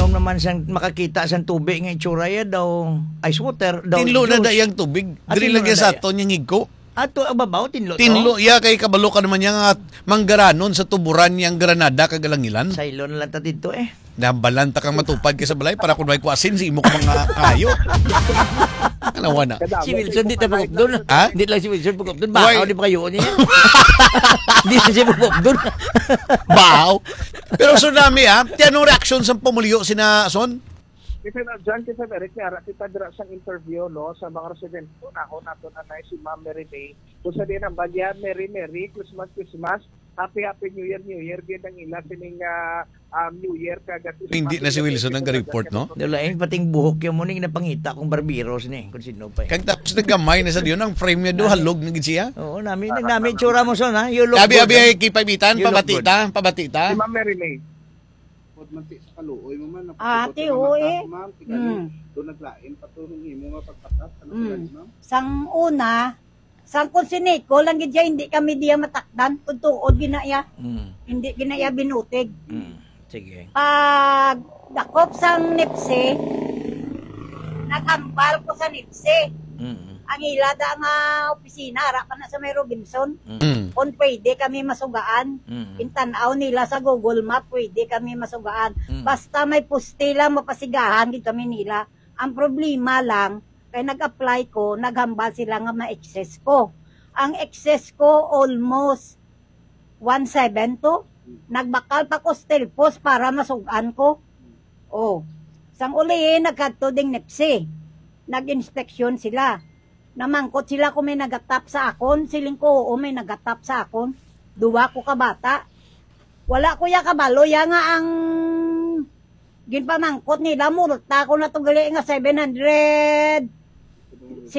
inom naman siyang makakita sa tubig ng itsura ya daw ice water daw. Tinlo na dayang tubig. Dili lang sa ato niyang higko. Ato ababaw tinlo. Tinlo ya kay kabalo ka naman yang manggaranon sa tuburan yang Granada kagalangilan. Saylo na lang ta dito eh. Nambalanta kang matupad ka sa balay para kung may kuasin si imo mga kayo. Ano na? Si Wilson di tapos doon. Ha? Hindi lang si Wilson pagkop doon. Bakaw di pa kayo niya. Hindi na siya pagkop doon. Bao. Pero tsunami anong reaction sa pamulyo sina Son? Kasi na dyan, kasi Eric, kita dira sa interview no, sa mga residents ko, nato anay si Ma'am Mary May. Kung sa din ang bagya, Merry Christmas, Happy New Year, din ang ila sining New Year kagat. Hindi na si Wilson ang report no? Dalain pating buhok yung muning napangita kung barbiros ni kung sino pa. Kag tapos naggamay na sa diyon ang frame niya do halog ng siya. Oo, namin tsura mo son ha. You look Abi kipabitan pabatita. Si Ma'am Mary May. Manti sa kaluoy mo man. Ate, oy. Doon naglain patulong imo nga pagpatas. Sang una, sang konsiniko, lang gid hindi kami diya matakdan. Kung tuod ginaya. Hindi ginaya binutig. Sige. Pag dakop sang nipse, naghambal ko sa nipse. Ang ilada nga opisina, harapan na sa may Robinson. Kung pwede kami masugaan. Intanaw nila sa Google Map, pwede kami masugaan. Basta may puste lang mapasigahan, di kami nila. Ang problema lang, kaya nag-apply ko, naghambal sila nga ma-excess ko. Ang excess ko almost 1.7 to. Nagbakal pa ko still post para masugaan ko. Oh. Sang uli, nagkadto ding nepsi. Nag-inspeksyon sila. Namangkot sila kung may nagatap sa akon. Siling ko, oo, may nagatap sa akon. Duwa ko kabata. Wala ko ya kabalo. Ya nga ang ginpamangkot nila. Murta ko na to gali nga 760.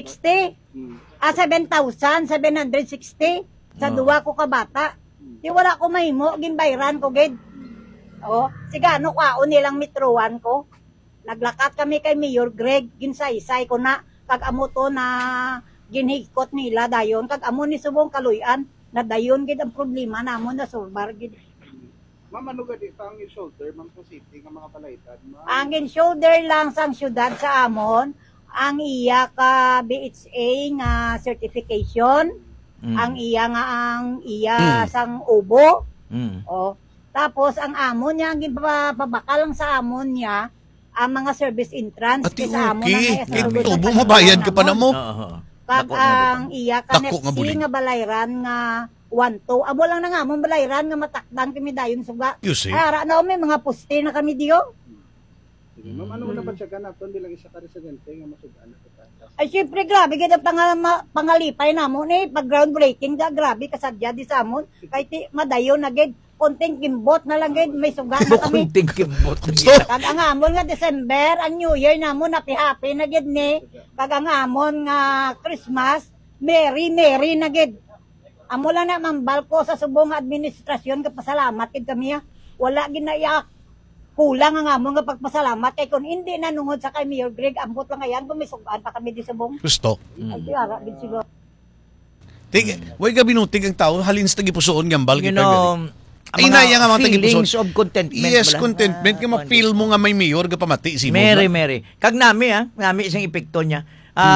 7,760. Sa duwa ko kabata. Di wala ko mahimo. Ginbayran ko, gid. O, sigano kwao nilang metroan ko. Naglakat kami kay Mayor Greg. Ginsay-say ko na. Kag-amo to na ginhikot nila dayon. Kag-amo ni subong kaluyan. Na dayon gid ang problema namon na surbar gid. Ma'am, ano gadi ang shoulder, Ma'am, sa city ng mga palaitan? Ang shoulder lang sang syudad sa amon. Ang iya ka BHA nga certification. Ang iya nga ang iya sang ubo. O. Tapos ang amon niya, ang pabakal lang sa amon niya, ang mga service entrance sa amon na tubo mabayad ka pa na mo. Kag ang iya ka nepsi nga balayran nga 1-2. Abo lang na nga mong balayran nga matakdan kami dayon suga. Ara na may mga puste na kami diyo. Ma'am, ano na ba siya ganaton bilang isa ka residente nga masugaan na kita? Ay syempre grabe gid ang pangalipay namon eh pag groundbreaking da grabe kasadya di sa amon kay madayon na gid. Konting kimbot na lang gid may suga na kami. Konting kimbot. Kag ang amon nga December, ang New Year namon happy na gid ni. Kag ang amon nga Christmas, merry na gid. Amo lang na mambal ko sa subong administrasyon kapasalamat gid kami. Wala gid na iyak. Kulang ang amon nga pagpasalamat kay kun hindi na nungod sa kay Mayor Greg ambot lang ayan kung may sugaan pa kami di subong. Gusto. Ay ara gid sila. Way gabi nutig ang tao halin sa tagipusoon gambal You know, inaya nga mga feelings of contentment. Yes, contentment. Kaya ma-feel mo nga may mayor ka pamati. Mary. Kag nami isang epekto niya.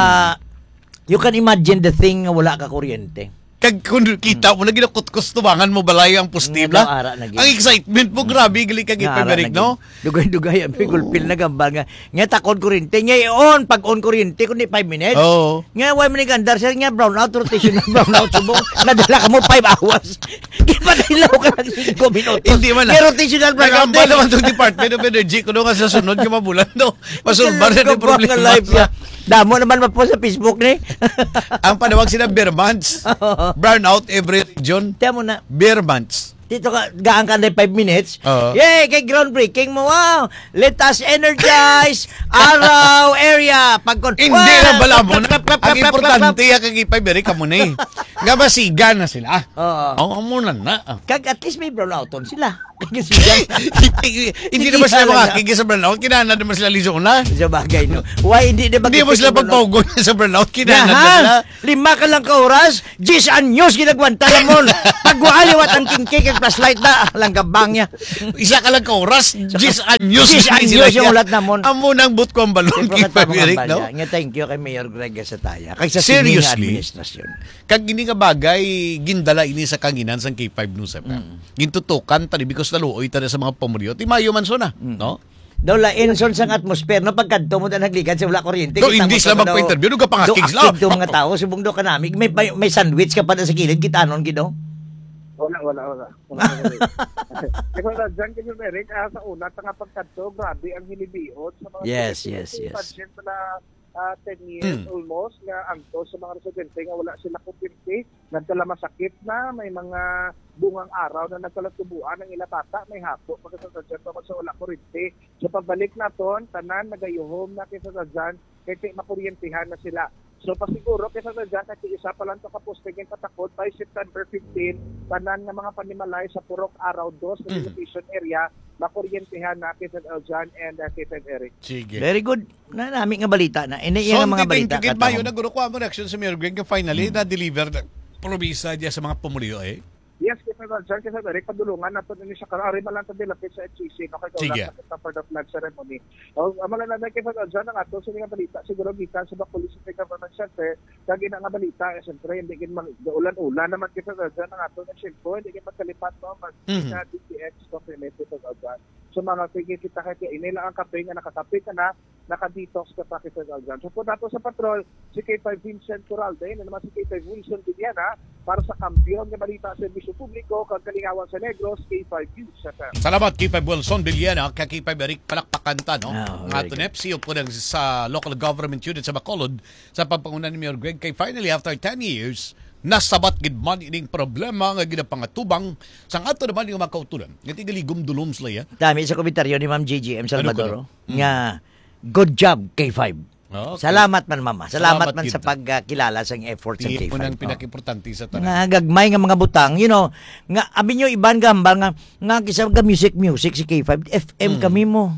You can imagine the thing nga wala ka kuryente. Kag kung kita mo, naginakot-kos tubangan mo balay ang postibla. Ang excitement mo, grabe, gali kag ipaberik, no? Dugay-dugay, may gulpil na gambal nga. Nga takon kuryente, nga i-on, pag on kuryente, kundi 5 minutes. Oo. Nga, why manigandar siya, nga brownout, rotation na brownout, subong, nadala ka mo 5 hours. Ipadilaw ka ng 5 minutos. Hindi man Nga rotational brownout. Nagambal naman itong Department of Energy, kung nga sa sunod, ka mabulan, no? Masulbar na yung problema. Damo naman mapo sa Facebook ni. Ang panawag sila beer months. Brownout every region. Tiyan mo na. Beer months. Dito ka, gaan ka na 5 minutes. Yay, kay groundbreaking mo. Wow, let us energize Araw area. Hindi na bala mo. Ang importante, kag ipay, beri ka mo na eh. Gabasigan na sila. Oo. Oo, muna na. Kag at least may brownouton sila. Kasi Hindi naman sila makakigil sa burnout. Kinahanglan naman sila lisona. sa bagay, no? Why hindi na Hindi mo sila pagpaugon sa burnout. Kinahanglan na sila. Lima ka lang ka oras, 10 anyos ginagwanta lamon. Pagwaliwat ang kingkik at flashlight na, lang gabang niya. Isa ka lang ka oras, 10 anyos. 10 anyos yung ulat namon. Amo nang but ko ang balon. Nga thank you kay Mayor Greg sa taya. Kay sa sining nga Seriously? administrasyon. Kag ini nga bagay, gindala ini sa kanginan sa K5 News FM. Gintutukan tani because naluoy tani sa mga pamulyo. Ti Mayo man so na, no? Daw lainson sang atmosphere no pagkadto mo na nagligad sa wala kuryente. Do hindi sila magpa-interview, do ka pangakig sila. Do mga tao subong do kanami may sandwich ka pa na sa kilid kitanon gido. Wala. Ikaw na dyan, kasi Eric, sa una, nga pagkadto, grabe ang hinibiot sa mga Yes. Budget na 10 years almost nga angto sa mga residente nga wala sila kumpirti, nagkala masakit na, may mga bungang araw na nagkalatubuan ng ilapata, may hapo, pagkasadyan pa sa wala kuryente. So pagbalik na ton, tanan, nagayuhom na kaysa sa dyan, kaya makuryentihan na sila. So pasiguro kaysa sa dyan, kasi isa pa lang ito kapustigin patakot by September 15, tanan nga mga panimalay sa Purok Araw 2 sa location area, makuryentihan na kaysa Eljan and Kaysa Eric. Sige. Very good. Na namin nga balita na. Iniiyan nga mga balita. So, Mayo, naguro ko ang reaction sa Mayor Greg finally na-deliver na promisa diya sa mga pumulyo Yes, kaysa Eljan, kaysa Eric, padulungan na ito nila siya karari man lang ito dilapit sa HCC, no, kaya Sige. wala sa for the flag ceremony. Malananay kaysa Eljan, ang ato, sila nga balita, siguro gikan sa Bacolod City Government Center, kagi na nga balita, siyempre, hindi kin ulan-ulan naman kaysa Eljan, ang ato, siyempre, hindi kin magkalipat, no, na DTX, documented kaysa Eljan. So mga kita kaya inila ang kape nga nakakape ka na, naka-detox ka pa kaysa Eljan. So po nato sa patrol, si K5 Vincent Corralde, na naman si K5 Wilson Villana, para sa kampiyon ng balita sa servisyo publiko, kagalingawan sa Negros, K5 News. Salamat K5 Wilson Villana, kay K5 Eric Palakpakanta, no? Nga very to NEPSI, upo sa local government unit sa Bacolod, sa pagpangunan ni Mayor Greg, kay finally after 10 years, nasabat gid man ining problema nga ginapangatubang sang ato naman yung makautulan. Ngati galigom dulom sila ya. Dami sa komentaryo ni Ma'am GGM Salvador nga good job K5. Okay. Salamat man mama. Salamat man kita. sa pagkilala sa efforts ng K5. Unang pinakimportante sa tanan. Nga gagmay nga mga butang, you know, nga abi nyo iban gambal nga kisa ga music si K5 FM kami mo.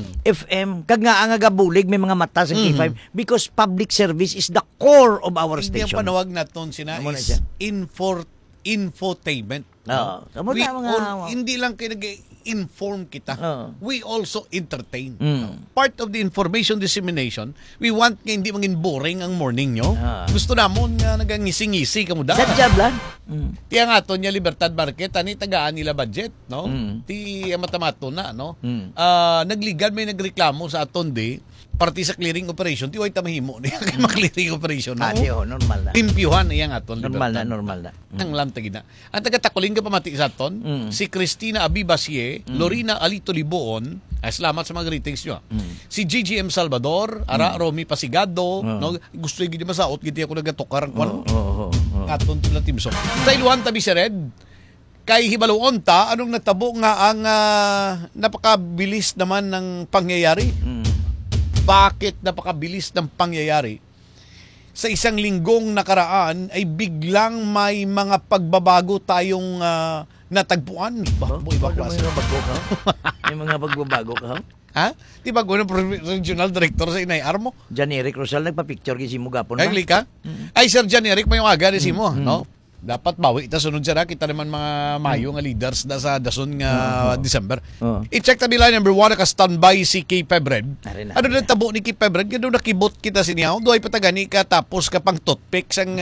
FM kag nga ang gabulig may mga mata sa K5 because public service is the core of our Hindi ang station. panawag naton sina Amo na is siya. infotainment. Oo. Tamo We na mga hindi lang kayo nag-inform kita. Oo. We also entertain. Part of the information dissemination, we want nga hindi maging boring ang morning nyo. Gusto namon nga nagangisi-ngisi kamo da. Sadya lang. Tiya nga to niya Libertad Market, ani tagaan nila budget, no? Ti matamato na, no? Nagligan may nagreklamo sa aton di parti sa clearing operation, ti way tamahimo niya kay clearing operation, no? Normal na. Timpyuhan iyang aton Normal Libertad. na. Ang lamtagi na. Ang taga-takuling ka pamati sa aton, si Cristina Abibasie, Lorina Alito Liboon, salamat sa mga greetings nyo. Si GGM Salvador, Ara Romy Pasigado, no? Gusto yung gini masaot, giti ako nagatukar ang kwano. Aton tila timso. Sa iluhan tabi si Red, kay Hibaluon ta, anong natabo nga ang napakabilis naman ng pangyayari? Bakit napakabilis ng pangyayari? Sa isang linggong nakaraan ay biglang may mga pagbabago tayong natagpuan. May mga pagbabago ka? Ha? Di ba gano'n regional director sa Inay Armo? Jan Eric Rosal nagpa-picture kasi mo gapon Ay, ka? Ay, Sir Jan Eric, may yung aga rin si mo, no? Dapat bawi ita sunod siya kita naman mga mayo nga leaders na sa dason nga December. I-check tabi line number 1 naka-standby si K. Red. Ano na tabo ni K. Red? Gano'n nakibot kita siniyaw. Doon ay patagani ka tapos ka pang toothpick sang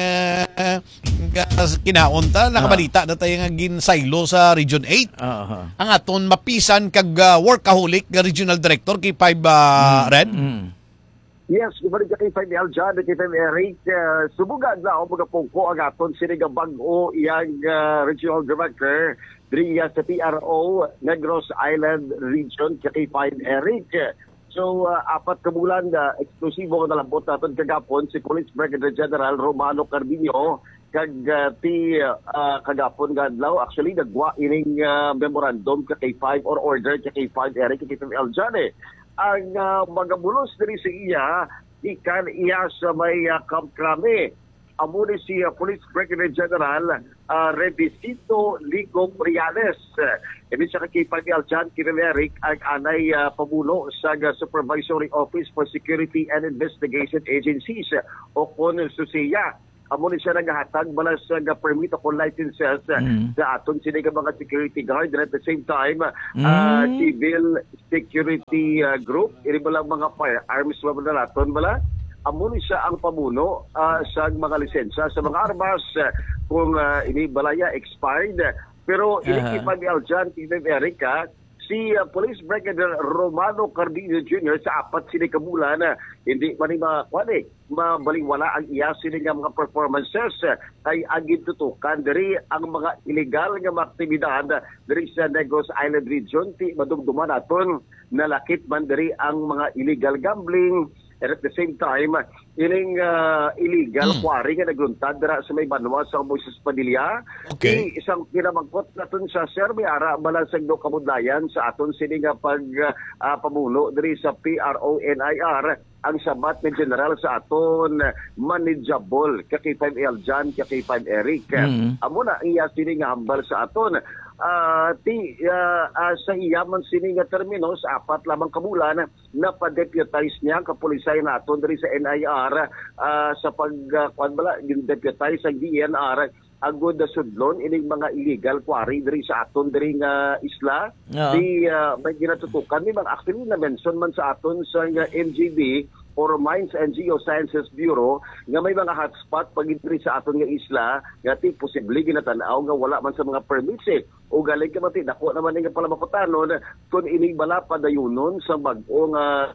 kinaon ta. Nakabalita na tayo nga ginsaylo sa Region 8. Ang aton mapisan kag workaholic Regional Director K. Red. Yes, gumalik ka kay 5 Eljan, kay 5 Eric. Subugad na ako magapungko ang aton sinigabang-o iyang Regional Director Dria sa PRO, Negros Island Region, kay 5 Eric. So, 4 ka bulan na eksklusibo ko nalambot natin kagapon si Police Brigadier General Romano Cardinio kag kagapon gadlaw. Actually, nagwa ining memorandum kay 5 or order kay 5 Eric, kay 5 Eljan ang magabulos diri sa iya ikan iya sa may Camp Crame amo ni si Police Brigadier General Revisito Ligong Riales. Ibig sa kay Aljan Kiriveric ang anay pamuno sa Supervisory Office for Security and Investigation Agencies o CONSUSIA. Amo ni siya naghatag balas sa permit o licenses sa aton sila mga security guard and at the same time civil security group iri bala mga firearms ba naton bala amo ni siya ang pamuno sa mga lisensya sa mga armas kung ini balaya expired pero ini Aljan Erica si Police Brigadier Romano Cardino Jr. sa apat sila kabulan hindi man mabalingwala ang iya sila nga mga performances kay agid tutukan diri ang mga illegal nga mga aktibidad diri sa Negros Island Region ti madumduman naton nalakit man diri ang mga illegal gambling and at the same time ining illegal quarry nga nagluntad dira sa may Banwa sa Moises Padilla. Okay. Isang pinamangkot naton sa Serbiara balasag do kamudlayan sa aton sini nga pamuno diri sa PRONIR ang sabat ni General sa aton manageable kay 5 Aljan kay 5 Eric. Amo na iya sini nga hambal sa aton sa iyaman sini nga termino sa apat lamang kabulan na pa-deputize niya ang kapulisay naton diri sa NIR sa deputize sa DNR agud da sudlon ining mga illegal quarry diri sa aton diri nga isla di may ginatutukan ni mga actually na mention man sa aton sa MGB or Mines and Geosciences Bureau nga may mga hotspot pag diri sa aton nga isla nga ti posible ginatanaw nga wala man sa mga permits o galing ka mati dako naman nga pala maputanon kun ining bala padayunon sa bag-o nga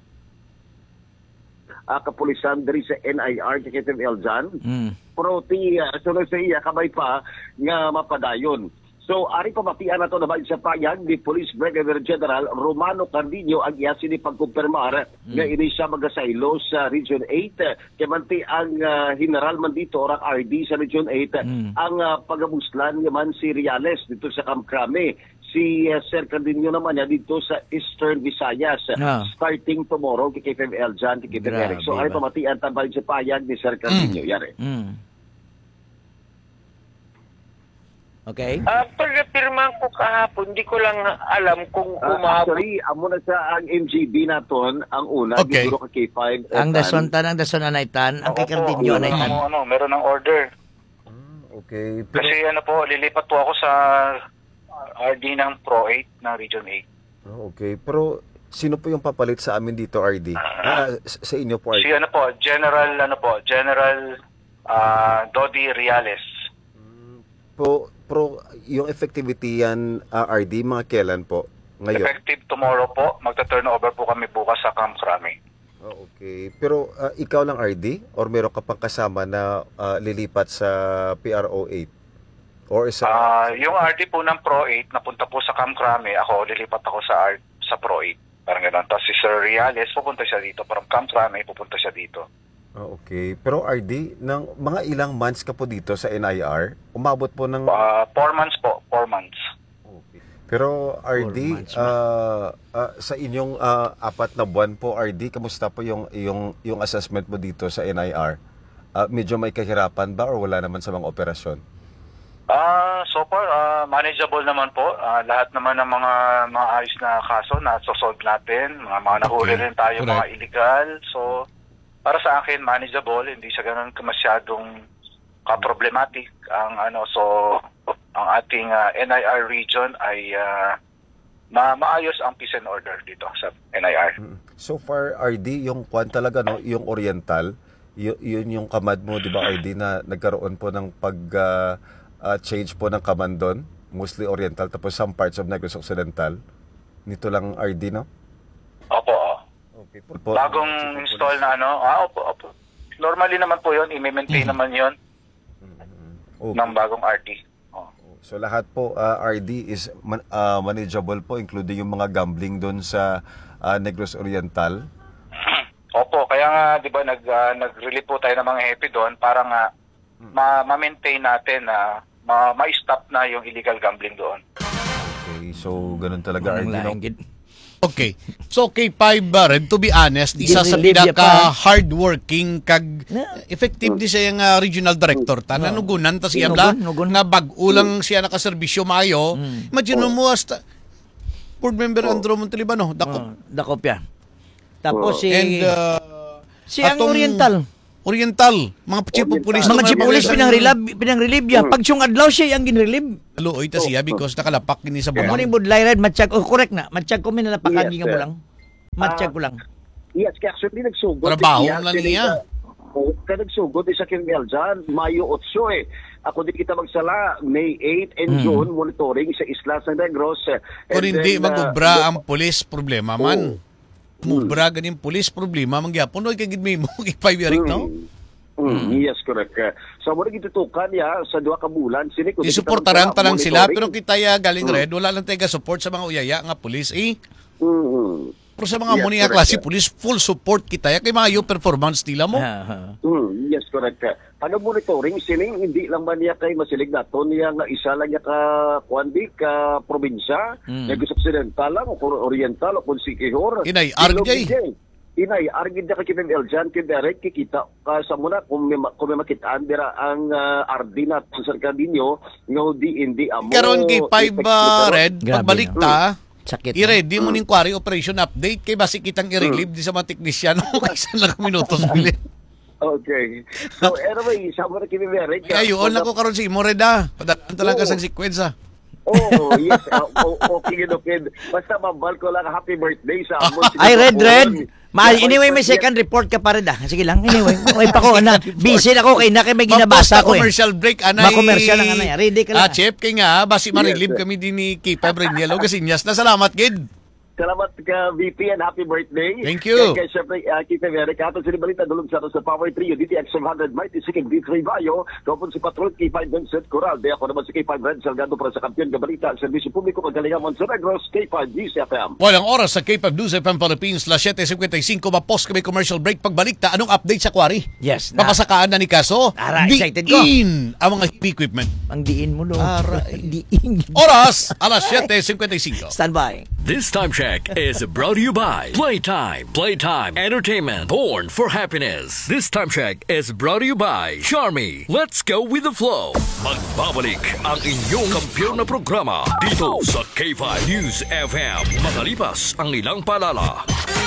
kapulisan diri sa NIR kay Aljan. Pero sunod sa iya kamay pa nga mapadayon. So ari pa matian nato na sa payag ni Police Brigadier General Romano Cardino ang iya sini pagkumpirmar nga ini siya magasaylo sa Region 8 kay manti ang general man dito orang RD sa Region 8 ang pagabuslan naman si Riales dito sa Camcrame. Si Sir Cardino naman niya dito sa Eastern Visayas starting tomorrow kay Aljan kay Eric. So ari pa matian tambay sa payag ni Sir Cardino yare. Okay. Pagpirmahan ko kahapon, di ko lang alam kung umabot. Actually, amo na sa ang MGB naton ang una Okay. dito kay K5. Ang dason anaytan, ang kay Cardinyo anaytan. Meron ng order. Okay. Kasi lilipat po ako sa RD ng Pro 8 ng Region 8. Okay. Pero sino po yung papalit sa amin dito, RD? Sa inyo po, RD? Si General Dodi Riales. Pero yung effectivity yan, RD, mga kailan po? Ngayon? Effective tomorrow po. Magta-turnover po kami bukas sa Camcrame. Okay. Pero ikaw lang, RD? Or meron ka pang kasama na lilipat sa PRO 8? Or Yung RD po ng Pro 8, napunta po sa Camcrame. Ako, lilipat ako sa Pro 8. Parang gano'n. Tapos si Sir Riales, pupunta siya dito. From Camcrame, pupunta siya dito. Okay. Pero RD, ng mga ilang months ka po dito sa NIR, umabot po ng... 4 months po. 4 months. Okay. Pero RD, sa inyong 4 na buwan po, RD, kamusta po yung assessment mo dito sa NIR? Medyo may kahirapan ba or wala naman sa mga operasyon? So far, manageable naman po. Lahat naman ng mga ayos na kaso na sosolve natin. Mga nahuli rin tayo, Correct. mga illegal. So, para sa akin, manageable. Hindi siya ganun masyadong ka-problematic. Ang ating NIR region ay maayos ang peace and order dito sa NIR. So far, RD, yung kwan talaga, no, yung Oriental, yun yung kamad mo, di ba, RD, na nagkaroon po ng change po ng kamand doon, mostly Oriental, tapos some parts of Negros Occidental. Nito lang, RD, no? Opo. Okay. Bagong install na opo. Normally naman po yun, i-maintain naman yun Okay. ng bagong RD. So lahat po, RD, is manageable po, including yung mga gambling doon sa Negros Oriental. Opo, kaya nga 'di ba nag-relieve po tayo ng mga happy doon para nga ma-maintain natin na ma-stop na yung illegal gambling doon. Okay, so ganun talaga, RD, no? Okay. So K5 red, to be honest, isa sa Ginrelieve pinaka hardworking kag Yeah. effective di siya nga regional director ta nanugunan ta siya Nugun. nga bag-ulang siya nakaserbisyo mayo. Imagine mo hasta board member Andrew Montalibano, dako. Dakopya. Tapos si And si ang atong Oriental. mga chief of police. Mga chief police pinang-relieve ya. Pag siyang adlaw siya ang ginrelieve. Luoy ta siya because nakalapak kini sa Mo ni bunang. budlay red matchag. Oh, correct na. Matchag ko minalapakan Yes, nga mo sir. lang. Matchag ko lang. Yes, kaya actually nagsugod. Trabaho lang niya. Kaya nagsugod sa Kirmel dyan, Mayo 8 eh. Ako di kita magsala, May 8 and June, monitoring sa Islas ng Negros. Kung hindi mag-ubra ang police, problema man. Mubra ganing police, problema. Mangyapon, no, kagid may mo, K5 no? Yes, correct. So, muna gitutukan ya sa 2 ka bulan. Sini, kung di kita Isuportaran ta lang sila, pero monitoring. kita ya galing red, wala lang tayo support sa mga uyaya nga police, eh. Mhm. Pero sa mga Yes, muni nga correct. klase police, full support kita ya kay mga yung performance nila mo. Yes, correct. Pag monitoring, sining hindi lang ba niya kay masilig nato niya nga isa lang niya ka kuandi ka probinsya, Negros Occidental lang o Oriental o kung Sikihor. Inay, argay. Inay, argid na ka Kim Eljan, Kim Derek, kikita ka sa muna kung may makitaan dira ang RD na sa Cardinio, nga hindi amo. Karon kay 5 red, Grabe, pagbalik no? ta, Sakit. i-ready mo ning quarry operation update kay basi kitang i-relieve di sa mga teknisyano kaysa lang minutos bilit. Okay. So anyway, sa muna Kim Derek. Ayon ako karon si imo red ah. Padalan ta lang ka sang sequence ah. Oh, yes. Okay, okay. Basta mabal ko lang happy birthday sa amo. Ay, red. Anyway, may second report ka pa rin Sige lang, anyway. May pa ko, busy na ako kay na kay may ginabasa ko eh. Commercial break, anay. Ma-commercial lang, anay. Ready ka lang. Chef, kay nga, basi ma-relieve Yes, kami din ni K5 Red Yellow kasi nyas na salamat, kid. Salamat ka, VP, and happy birthday. Thank you. Kaya siyempre, kita Amerika, ato sinibalita dulong sa Power Trio, DTX 700, Mighty Sikig, D3 Bayo, kapon si Patrol, K5 Vincent Coral, de ako naman si K5 Red Salgado para sa kampiyon kabalita, ang serbisyo publiko, pagkalingamon sa Negros, K5 DCFM. Walang oras sa K5 News FM Philippines, la 7:55, mapos kami commercial break. Pagbalik ta, anong update sa quarry? Yes, na. Papasakaan na ni Kaso. Ara, excited ko. Diin ang mga equipment. Ang diin mo, no? Diin. Oras, alas 7:55. Stand by. This time check is brought to you by Playtime. Playtime Entertainment. Born for happiness. This time check is brought to you by Charmy. Let's go with the flow. Magbabalik ang inyong kampiyon na programa dito sa K5 News FM. Makalipas ang ilang palala.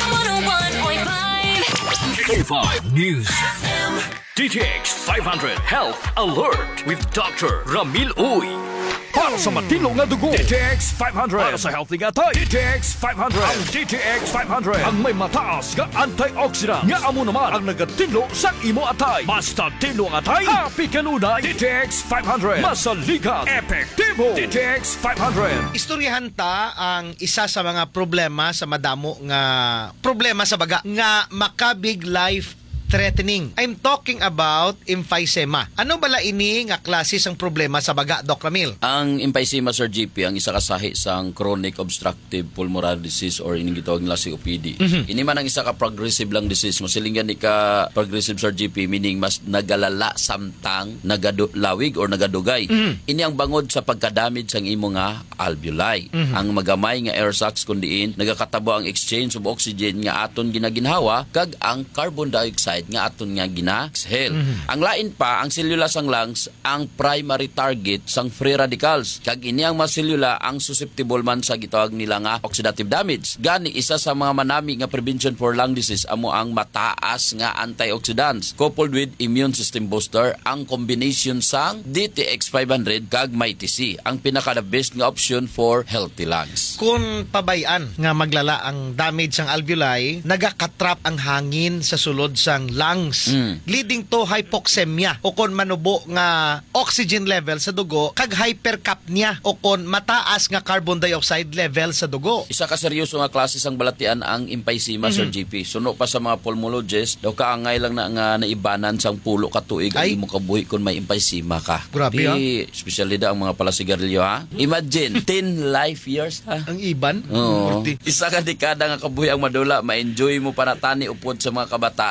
101.5 K5 News FM. DTX 500 Health Alert with Dr. Ramil Uy. Para sa matilong nga dugo, DTX 500. Para sa healthy nga tay, DTX 500. Ang DTX 500 ang may mataas nga antioxidant nga amo naman ang nagatilo sa imo atay. Basta tilo nga atay, happy kanunay. DTX 500 masaligan, epektibo. DTX 500. Istoryahan ta ang isa sa mga problema sa madamo nga problema sa baga nga makabig life threatening. I'm talking about emphysema. Ano bala ini nga klase sang problema sa baga, Doc Ramil? Ang emphysema, Sir GP, ang isa kasahi sang chronic obstructive pulmonary disease or ining gitawag nila COPD. Ini man ang isa ka progressive lang disease. Masilingan ni ka progressive, Sir GP, meaning mas nagalala samtang nagadulawig or nagadugay. Ini ang bangod sa pagkadamage sang imo nga alveoli. Ang magamay nga air sacs kundiin nagakatabo ang exchange of oxygen nga aton ginaginhawa kag ang carbon dioxide nga aton nga gina-exhale. Ang lain pa, ang selula sang lungs ang primary target sang free radicals. Kag ini ang mga selula ang susceptible man sa gitawag nila nga oxidative damage. Gani isa sa mga manami nga prevention for lung disease amo ang mataas nga antioxidants coupled with immune system booster ang combination sang DTX 500 kag MyTC ang pinaka the best nga option for healthy lungs. Kung pabayaan nga maglala ang damage sang alveoli, nagakatrap ang hangin sa sulod sang lungs, leading to hypoxemia o kon manubo nga oxygen level sa dugo kag hypercapnia o kon mataas nga carbon dioxide level sa dugo. Isa ka seryoso nga klase sang balatian ang emphysema, Sir GP. Suno pa sa mga pulmonologist, daw kaangay lang na nga naibanan sang pulo ka tuig ang imo kabuhi kung may emphysema ka. Grabe, ha? Especially da ang mga palasigarilyo, ha? Imagine, 10 life years, ha? Ang iban? Oo. Isa ka dekada nga kabuhi ang madula, ma-enjoy mo panatani upod sa mga kabataan mo.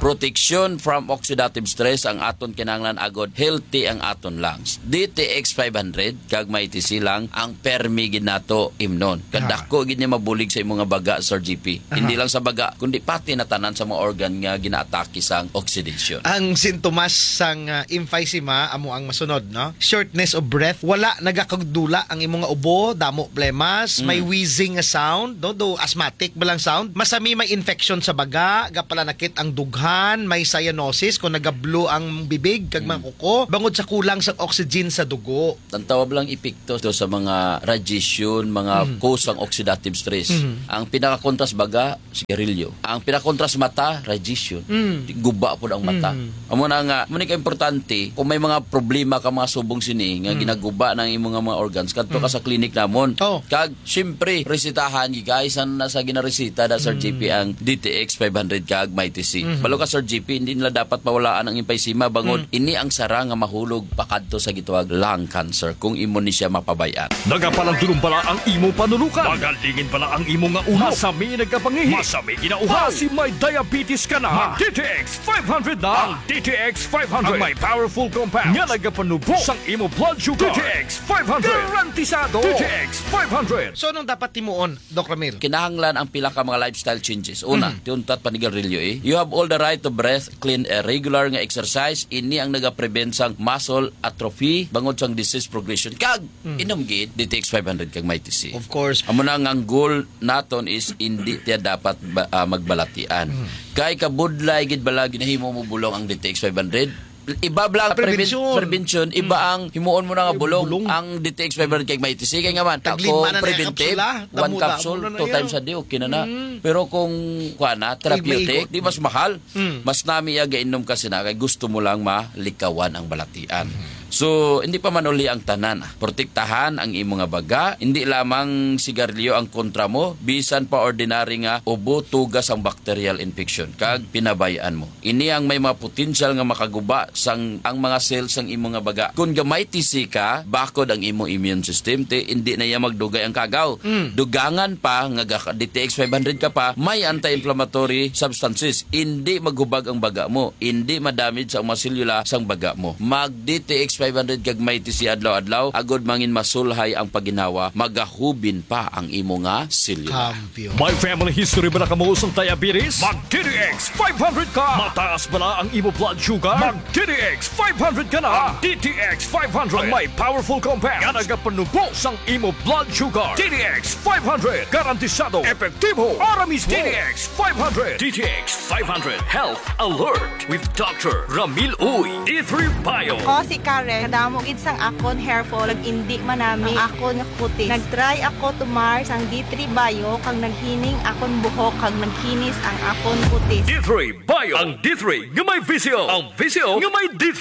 protection from oxidative stress ang aton kinahanglan agod healthy ang aton lungs. DTX 500 kag may TC lang ang permi gid nato imnon. Kadako gid niya mabulig sa imong nga baga Sir GP. Hindi lang sa baga kundi pati na tanan sa mga organ nga ginaatake sang oxidation. Ang sintomas sang emphysema amo ang masunod, no? Shortness of breath, wala nagakagdula ang imong nga ubo, damo plemas, may wheezing nga sound, no? Do asthmatic ba lang sound? Masami may infection sa baga, gapalanakit ang dughan, may cyanosis kung nagablo ang bibig kag mga kuko, bangod sa kulang sa oxygen sa dugo. Ang tawag lang epekto to sa mga radiation, mga cause ang oxidative stress. Ang pinaka-contrast baga, sigarilyo. Ang pinaka-contrast mata, radiation. Guba po ang mata. Amo na nga, muna ka importante, kung may mga problema ka mga subong sini, nga ginaguba ng imong mga organs, kadto ka sa klinik namon. Kag, syempre, resitahan, guys, nasa ginaresita da Sir GP ang DTX 500 kag may TC. Balo ka Sir GP, hindi nila dapat mawalaan ang emphysema bangod ini ang sara nga mahulog pakadto sa gituwag lung cancer kung imo ni siya mapabayaan. Nagapalandulong pala ang imo panulukan. Magalingin pala ang imo nga ulo. Masami nagkapangihi. Masami ginauha. Si may diabetes ka na. DTX 500 na. Ang DTX 500 ang may powerful compound nga nagapanubo sang imo blood sugar. DTX 500 garantisado. DTX 500. So anong dapat timuon, Doc Ramil? Kinahanglan ang pila ka mga lifestyle changes. Una, tiuntat panigarilyo You have all the right to breath, clean air, regular nga exercise. Ini ang nagaprevent sang muscle atrophy, bangod sang disease progression. Kag, inom gid, DTX 500 kag may TC. Of course. Amo na nga ang goal naton is hindi tiya dapat magbalatian. Kay kabudlay gid bala ginahimo mo bulong ang DTX 500. Iba blang prevention, iba ang himuon mo na nga bulong. Ang DTX 500 kay may TC kay nga man ako preventive, one capsule 2 times a day okay na Pero kung kuana therapeutic, di mas mahal. Mas nami aga inom kasi na kay gusto mo lang malikawan ang balatian. So, hindi pa manuli ang tanan. Protektahan ang imo nga baga. Hindi lamang sigarilyo ang kontra mo. Bisan pa ordinary nga ubo, tugas ang bacterial infection. Kag pinabayaan mo. Ini ang may mga potensyal nga makaguba sang ang mga cells sang imo nga baga. Kung gamay TC ka, bakod ang imo immune system, hindi na iya magdugay ang kagaw. Dugangan pa, nga DTX 500 ka pa, may anti-inflammatory substances. Hindi maghubag ang baga mo. Hindi madamage ang mga selula sang baga mo. Mag-DTX 500 kag may TC adlaw-adlaw, agod mangin masulhay ang paginawa, magahubin pa ang imo nga selula. May family history ba na kamuusang diabetes? Mag-DTX 500 ka! Mataas ba na ang imo blood sugar? Mag-DTX 500 ka na! Ang DTX 500 ang may powerful compound nga nagapanubo sang imo blood sugar. DTX 500 garantisado, epektibo, para mismo. DTX 500. DTX 500 Health Alert with Dr. Ramil Uy. D3 Bio. Ako si Karen, kadamo gid sang akon hair fall, indi manami ang akon nga kutis. Nagtry ako tumar sang D3 Bio kang naghining akon buhok kag nagkinis ang akon kutis. D3 Bio. Ang D3 nga may visio. Ang visio nga may D3.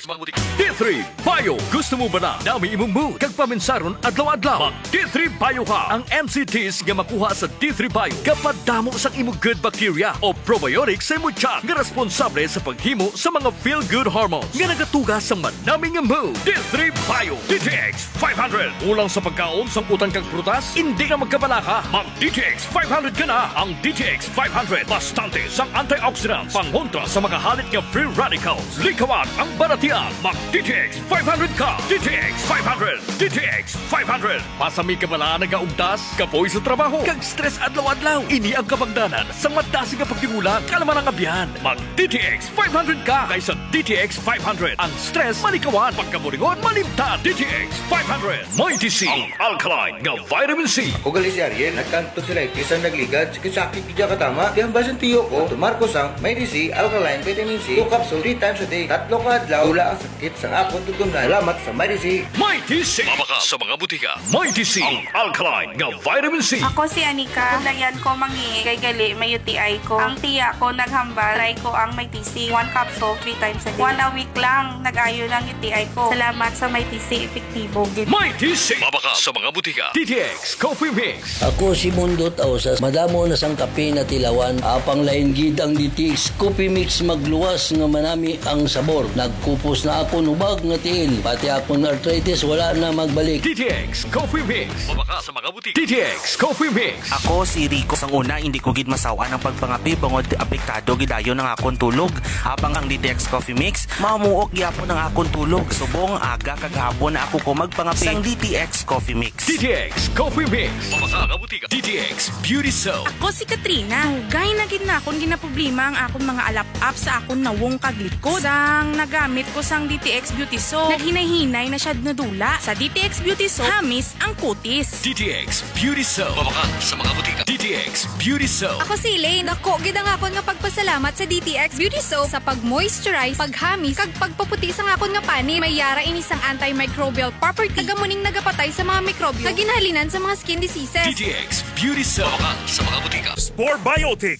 D3 Bio. Gusto mo ba na dami imong mood kag paminsaron adlaw-adlaw? Mag D3 Bio ka. Ang NCTs nga makuha sa D3 Bio kapag damo sang imong good bacteria o probiotics sa imong tiyan nga responsable sa paghimo sa mga feel-good hormones nga nagatugas sa manaming mood. D3 Bio. DTX 500. Ulang sa pagkaon sang utang kag prutas, hindi na magkabalaka. Mag DTX 500 ka na. Ang DTX 500 bastante sang antioxidants, pangontra sa mga halit nga free radicals. Likawan ang baratian. Mag DTX 500 ka. DTX 500. DTX 500. Pasami ka bala nagaugdas, kapoy sa trabaho, kag stress adlaw-adlaw. Ini ang kabangdanan sang madasi nga pagtingulang kalaman ang abyan. Mag DTX 500 ka kaysa DTX 500. Ang stress malikawan, pagkaburingon malimtan. DTX 500. May TC ang alkaline nga vitamin C. Ako gali si Ariel, nagkanto sila isang nagligad, sakit kidya katama. Di ang basan tiyo ko, tumarko sang may TC alkaline vitamin C 2 capsule 3 times a day. 3 ka adlaw, wala ang sakit sang akon tutunan. Salamat sa may TC. May TC. Mabaka sa mga butika. May TC ang alkaline nga vitamin C. Ako si Anika. Dayan ko mangi kay gali may UTI ko. Ang tiya ko naghambal, try ko ang may TC 1 capsule 3 times a day. 1 a week lang nag-ayo ng UTI UTI ko. Salamat sa may TC epektibo. May TC. Mabaka sa mga butika. DTX Coffee Mix. Ako si Mundo Tausas, madamo na sang kape na tilawan, apang lain gid ang DTX Coffee Mix magluwas nga manami ang sabor. Nagkupos na ako nubag nga tiil, pati akong arthritis wala na magbalik. DTX Coffee Mix. Mabaka sa mga butika. DTX Coffee Mix. Ako si Rico. Sang una, hindi ko gid masawa ng pagpangapi bangod apektado gidayon ng akong tulog. Habang ang DTX Coffee Mix, mamuok gyapon ng akong tulog. Subong aga kaghapon na ako ko magpangapi sang DTX Coffee Mix. DTX Coffee Mix. Mabaka sa butika. DTX Beauty Soap. Ako si Katrina. Hugay na gid na akong ginaproblema ang akong mga alap-up sa akong nawong kaglikod. Sang nagamit ko sang DTX Beauty Soap, naghinay-hinay na siya nadula. Sa DTX Beauty Soap, hamis ang kutis. DTX Beauty Soap. Mabaka sa mga butika. DTX Beauty Soap. Ako si Elaine. Dako gid ang akon nga pagpasalamat sa DTX Beauty Soap sa pag-moisturize, paghamis, kag pagpaputi sa akon nga pani. May yara ini sang antimicrobial property. Tagamuning nagapatay sa mga mikrobyo. Kaginhalinan sa mga skin diseases. DTX Beauty Soap. Mabaka sa mga butika. Sport Biotic.